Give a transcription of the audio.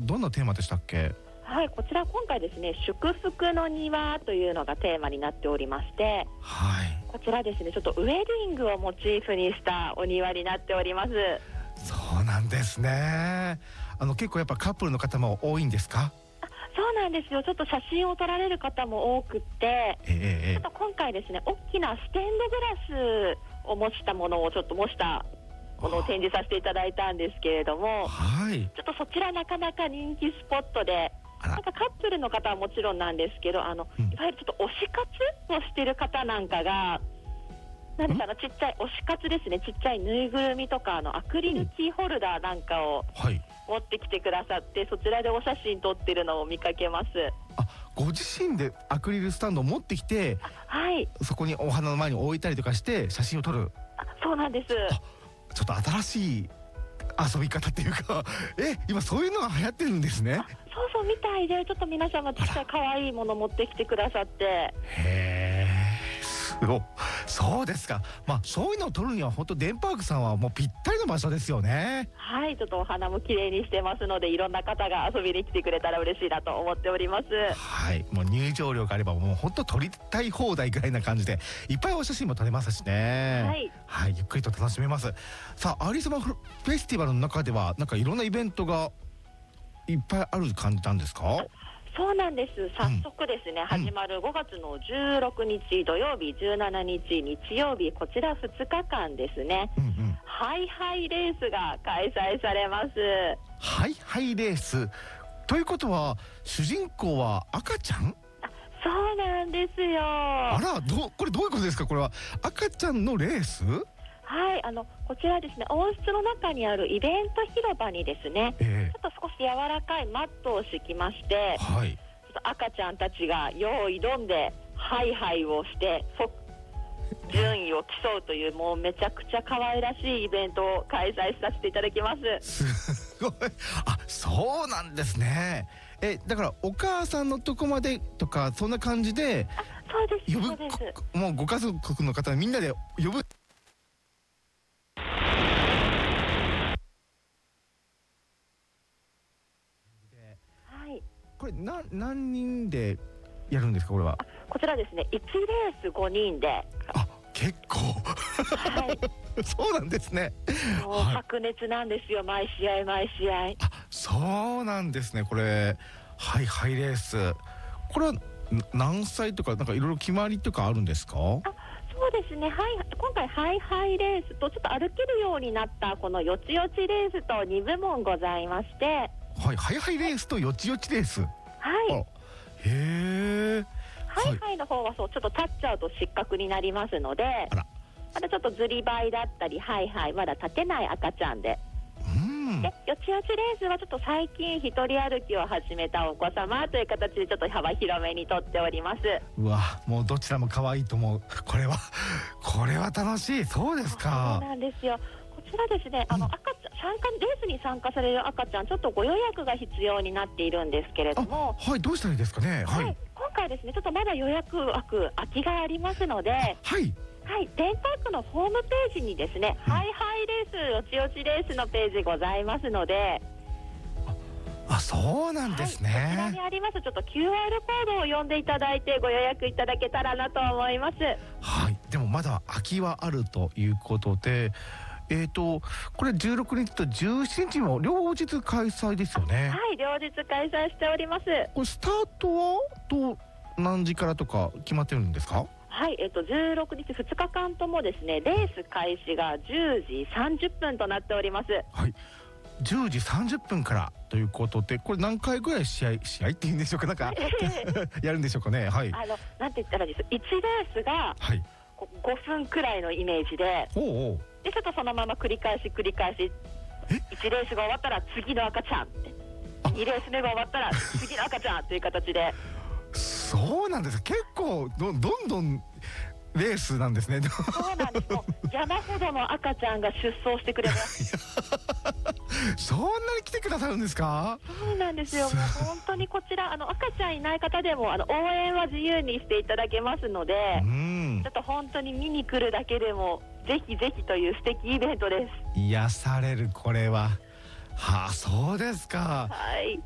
どんなテーマでしたっけ？ はい、こちら今回ですね、祝福の庭というのがテーマになっておりまして、 はい。 こちらですね、ちょっとウェディングをモチーフにしたお庭になっております。 そうなんですね。結構やっぱカップルの方も多いんですか？ そうなんですよ。ちょっと写真を撮られる方も多くって、ちょっと今回ですね、大きなステンドグラスを模したものを展示させていただいたんですけれども、 はい。 ちょっとそちらなかなか人気スポットで、なんかカップルの方はもちろんなんですけど、いわゆるちょっと推し活をしている方なんかが、なんでちっちゃい推し活ですね、ちっちゃいぬいぐるみとかアクリルキーホルダーなんかを持ってきてくださって、そちらでお写真撮ってるのを見かけます。 ご自身でアクリルスタンドを持ってきて、 はい、 そこにお花の前に置いたりとかして写真を撮る。 そうなんです。 ちょっと新しい遊び方っていうか今そういうのが流行ってるんですね。 そうみたいで、ちょっと皆様ちっちゃい可愛いもの持ってきてくださって。 へえ、そうですか。そういうのを撮るには本当デンパークさんはもうぴったりの場所ですよね。 はい、ちょっとお花も綺麗にしてますので、いろんな方が遊びに来てくれたら嬉しいなと思っております。 はい、もう入場料があればもう本当撮りたい放題ぐらいな感じで、いっぱいお写真も撮れますしね。はい、ゆっくりと楽しめます。さあ、アリスマフェスティバルの中ではなんかいろんなイベントがいっぱいある感じなんですか？ そうなんです。早速ですね、始まる5月の16日土曜日、17日日曜日、こちら2日間ですね、ハイハイレースが開催されます。 ハイハイレースということは、主人公は赤ちゃん？ そうなんですよ。 これどういうことですか？これは赤ちゃんのレース？ はい、こちらですね、温室の中にあるイベント広場にですね、ちょっと少し柔らかいマットを敷きまして、ちょっと赤ちゃんたちが用意どんでハイハイをして順位を競うという、もうめちゃくちゃ可愛らしいイベントを開催させていただきます。 すごい。そうなんですね。だからお母さんのとこまでとかそんな感じで、 そうです。 もうご家族の方みんなで呼ぶ。これ何人でやるんですか？これは。 こちらですね、1レース5人で。 結構。そうなんですね。 もう白熱なんですよ、毎試合。 そうなんですね。これハイハイレース、これは何歳とかなんかいろいろ決まりとかあるんですか？ そうですね、今回ハイハイレースとちょっと歩けるようになったこのよちよちレースと2部門ございまして、 ハイハイレースとよちよちレース。へえ。 ハイハイの方はちょっと立っちゃうと失格になりますので、まだちょっとずりばいだったり、ハイハイまだ立てない赤ちゃんで、でよちよちレースはちょっと最近一人歩きを始めたお子様という形でちょっと幅広めにとっております。 うわ、もうどちらも可愛いと思う。これは楽しい。そうですか。 そうなんですよ。こちらですね、レースに参加される赤ちゃん、ちょっとご予約が必要になっているんですけれども、 どうしたらいいですかね？ 今回ですね、ちょっとまだ予約枠空きがありますので、デンパークのホームページにですね、ハイハイレース、よちよちレースのページございますので、 そうなんですね。 こちらにありますちょっと QR コードを読んでいただいてご予約いただけたらなと思います。 でもまだ空きはあるということで、これ16日と17日も両日開催ですよね。 両日開催しております。 これスタートは何時からとか決まってるんですか ？16日2日間ともですね、レース開始が10時30分となっております。 10時30分からということで、これ何回ぐらい試合っていうんでしょうか、なんかやるんでしょうかね。 なんて言ったらです1レースが5分くらいのイメージで、ちょっとそのまま繰り返し1レースが終わったら次の赤ちゃん、2レース目が終わったら次の赤ちゃんという形で。 そうなんです。結構どんどんレースなんですね。 そうなんです。山ほどの赤ちゃんが出走してくれます。 そんなに来てくださるんですか？ そうなんですよ。もう本当にこちら赤ちゃんいない方でも応援は自由にしていただけますので、ちょっと本当に見に来るだけでもぜひぜひという素敵イベントです。 癒される、これは。そうですか。